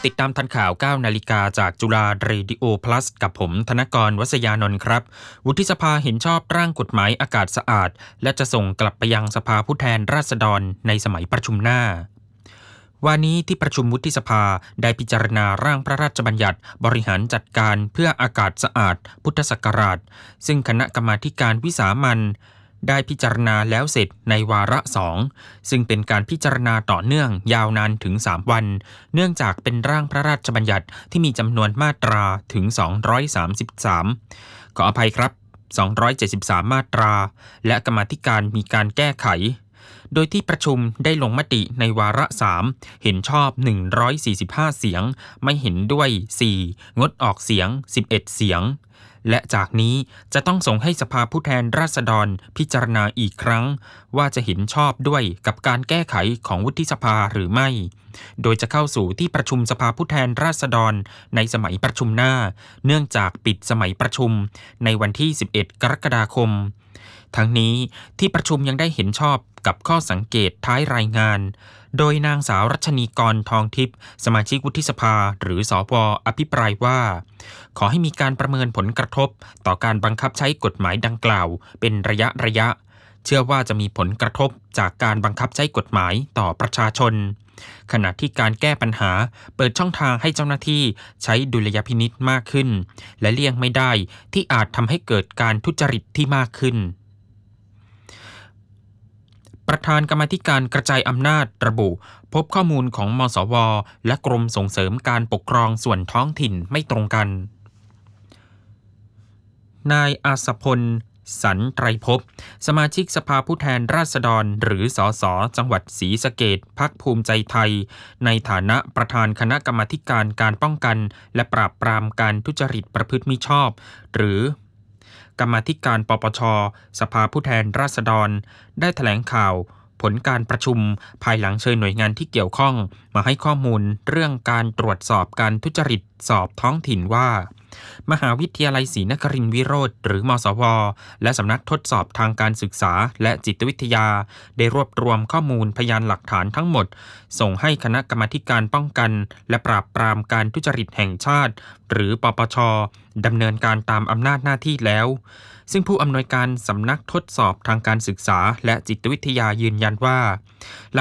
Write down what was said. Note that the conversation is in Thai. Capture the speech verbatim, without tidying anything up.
ติดตามทันข่าว เก้า นาฬิกาจากจุฬาเรดิโอ plus กับผมธนกร วัษยานนท์ครับวุฒิสภาเห็นชอบร่างกฎหมายอากาศสะอาดและจะส่งกลับไปยังสภาผู้แทนราษฎรในสมัยประชุมหน้าวันนี้ที่ประชุมวุฒิสภาได้พิจารณาร่างพระราชบัญญัติบริหารจัดการเพื่ออากาศสะอาดพุทธศักราชซึ่งคณะกรรมาธิการวิสามัญได้พิจารณาแล้วเสร็จในวาระสองซึ่งเป็นการพิจารณาต่อเนื่องยาวนานถึงสามวันเนื่องจากเป็นร่างพระราชบัญญัติที่มีจำนวนมาตราถึงสองร้อยสามสิบสามขออภัยครับสองร้อยเจ็ดสิบสามมาตราและกรรมาธิการมีการแก้ไขโดยที่ประชุมได้ลงมติในวาระสามเห็นชอบหนึ่งร้อยสี่สิบห้าเสียงไม่เห็นด้วยสี่งดออกเสียงสิบเอ็ดเสียงและจากนี้จะต้องส่งให้สภาผู้แทนราษฎรพิจารณาอีกครั้งว่าจะเห็นชอบด้วยกับการแก้ไขของวุฒิสภาหรือไม่โดยจะเข้าสู่ที่ประชุมสภาผู้แทนราษฎรในสมัยประชุมหน้าเนื่องจากปิดสมัยประชุมในวันที่สิบเอ็ดกรกฎาคมทั้งนี้ที่ประชุมยังได้เห็นชอบกับข้อสังเกตท้ายรายงานโดยนางสาวรัชนีกรทองทิพย์สมาชิกวุฒิสภาหรือสวอภิปรายว่าขอให้มีการประเมินผลกระทบต่อการบังคับใช้กฎหมายดังกล่าวเป็นระยะระยะเชื่อว่าจะมีผลกระทบจากการบังคับใช้กฎหมายต่อประชาชนขณะที่การแก้ปัญหาเปิดช่องทางให้เจ้าหน้าที่ใช้ดุลยพินิจมากขึ้นและเลี่ยงไม่ได้ที่อาจทำให้เกิดการทุจริตที่มากขึ้นประธานกรรมาธิการกระจายอำนาจระบุพบข้อมูลของมสวและกรมส่งเสริมการปกครองส่วนท้องถิ่นไม่ตรงกันนายอาสพลสันไตรภพสมาชิกสภาผู้แทนราษฎรหรือสสจังหวัดศรีสะเกษพรรคภูมิใจไทยในฐานะประธานคณะกรรมาธิการการป้องกันและปราบปรามการทุจริตประพฤติมิชอบหรือกรรมาธิการปปช.สภาผู้แทนราษฎรได้แถลงข่าวผลการประชุมภายหลังเชิญหน่วยงานที่เกี่ยวข้องมาให้ข้อมูลเรื่องการตรวจสอบการทุจริตสอบท้องถิ่นว่ามหาวิทยาลัยศรีนครินทรวิโรธหรือมสวและสำนักทดสอบทางการศึกษาและจิตวิทยาได้รวบรวมข้อมูลพยานหลักฐานทั้งหมดส่งให้คณะกรรมาธิการป้องกันและปราบปรามการทุจริตแห่งชาติหรือปปช.ดำเนินการตามอำนาจหน้าที่แล้วซึ่งผู้อำนวยการสำนักทดสอบทางการศึกษาและจิตวิทยายืนยันว่า